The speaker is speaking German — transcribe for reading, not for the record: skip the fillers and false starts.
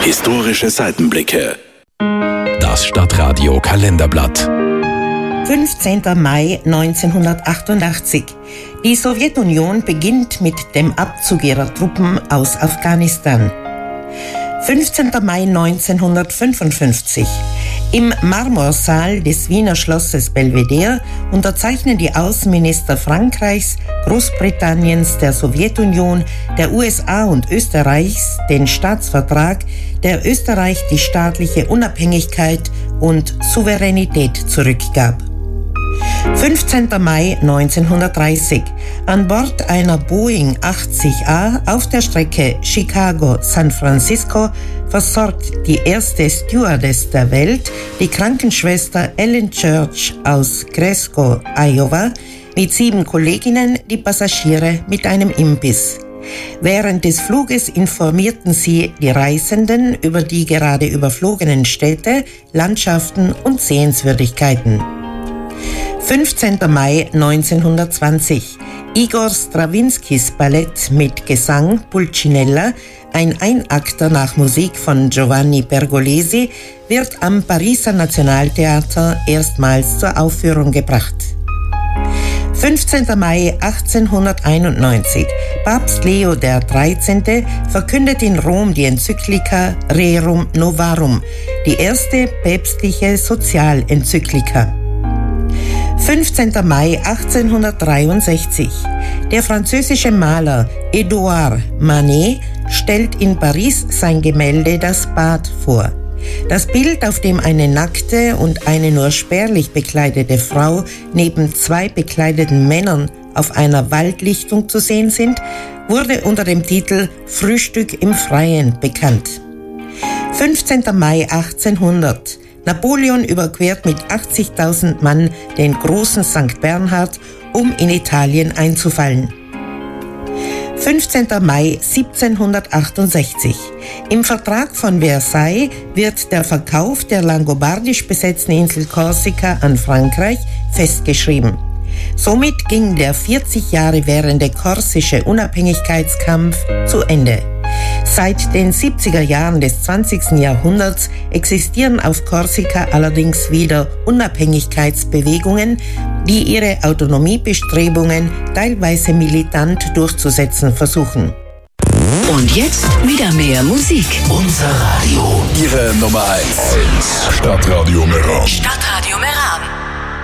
Historische Seitenblicke. Das Stadtradio Kalenderblatt. 15. Mai 1988. Die Sowjetunion beginnt mit dem Abzug ihrer Truppen aus Afghanistan. 15. Mai 1955. Im Marmorsaal des Wiener Schlosses Belvedere unterzeichnen die Außenminister Frankreichs, Großbritanniens, der Sowjetunion, der USA und Österreichs den Staatsvertrag, der Österreich die staatliche Unabhängigkeit und Souveränität zurückgab. 15. Mai 1930. An Bord einer Boeing 80A auf der Strecke Chicago-San Francisco versorgt die erste Stewardess der Welt, die Krankenschwester Ellen Church aus Cresco, Iowa, mit 7 Kolleginnen die Passagiere mit einem Imbiss. Während des Fluges informierten sie die Reisenden über die gerade überflogenen Städte, Landschaften und Sehenswürdigkeiten. 15. Mai 1920. Igor Strawinskys Ballett mit Gesang Pulcinella, ein Einakter nach Musik von Giovanni Pergolesi, wird am Pariser Nationaltheater erstmals zur Aufführung gebracht. 15. Mai 1891. Papst Leo XIII. Verkündet in Rom die Enzyklika Rerum Novarum, die erste päpstliche Sozialenzyklika. 15. Mai 1863. Der französische Maler Edouard Manet stellt in Paris sein Gemälde Das Bad vor. Das Bild, auf dem eine nackte und eine nur spärlich bekleidete Frau neben 2 bekleideten Männern auf einer Waldlichtung zu sehen sind, wurde unter dem Titel Frühstück im Freien bekannt. 15. Mai 1800. Napoleon überquert mit 80.000 Mann den großen St. Bernhard, um in Italien einzufallen. 15. Mai 1768. Im Vertrag von Versailles wird der Verkauf der langobardisch besetzten Insel Korsika an Frankreich festgeschrieben. Somit ging der 40 Jahre währende korsische Unabhängigkeitskampf zu Ende. Seit den 70er Jahren des 20. Jahrhunderts existieren auf Korsika allerdings wieder Unabhängigkeitsbewegungen, die ihre Autonomiebestrebungen teilweise militant durchzusetzen versuchen. Und jetzt wieder mehr Musik. Unser Radio. Ihre Nummer 1. Stadtradio Meran. Stadtradio Meran.